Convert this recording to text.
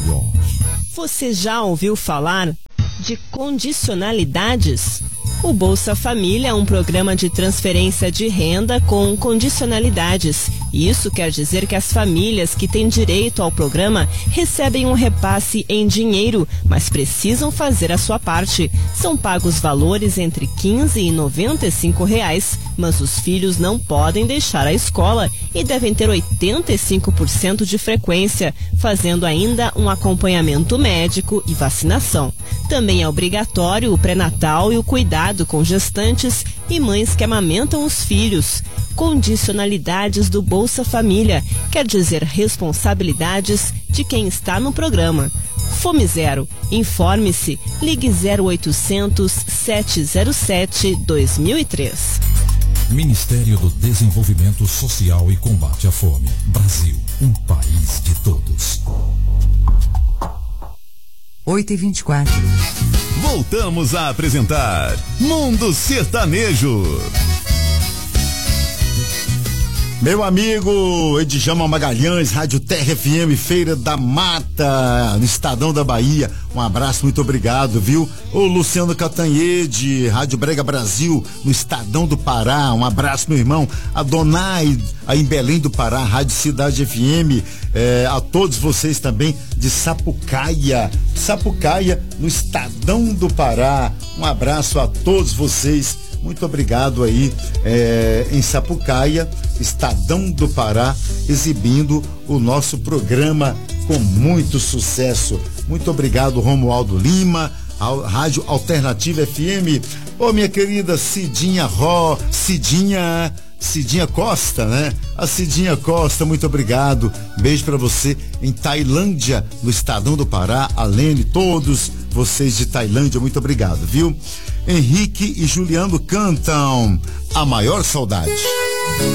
Você já ouviu falar de condicionalidades? O Bolsa Família é um programa de transferência de renda com condicionalidades. Isso quer dizer que as famílias que têm direito ao programa recebem um repasse em dinheiro, mas precisam fazer a sua parte. São pagos valores entre R$15 e R$95, mas os filhos não podem deixar a escola e devem ter 85% de frequência, fazendo ainda um acompanhamento médico e vacinação. Também é obrigatório o pré-natal e o cuidado com gestantes e mães que amamentam os filhos. Condicionalidades do Bolsa Família quer dizer responsabilidades de quem está no programa. Fome Zero. Informe-se. Ligue 0800 707 2003. Ministério do Desenvolvimento Social e Combate à Fome. Brasil, um país de todos. 8h24. Voltamos a apresentar Mundo Sertanejo. Meu amigo Edjama Magalhães, Rádio Terra FM, Feira da Mata, no Estadão da Bahia. Um abraço, muito obrigado, viu? O Luciano Catanhede, Rádio Brega Brasil, no Estadão do Pará. Um abraço, meu irmão. A Donai, aí em Belém do Pará, Rádio Cidade FM. A todos vocês também de Sapucaia, no Estadão do Pará. Um abraço a todos vocês. Muito obrigado aí em Sapucaia, Estadão do Pará, exibindo o nosso programa com muito sucesso. Muito obrigado, Romualdo Lima, Rádio Alternativa FM. Ô, minha querida Cidinha Costa, né? A Cidinha Costa, muito obrigado. Beijo pra você em Tailândia, no Estadão do Pará. A Lene, todos vocês de Tailândia, muito obrigado, viu? Henrique e Juliano cantam A Maior Saudade.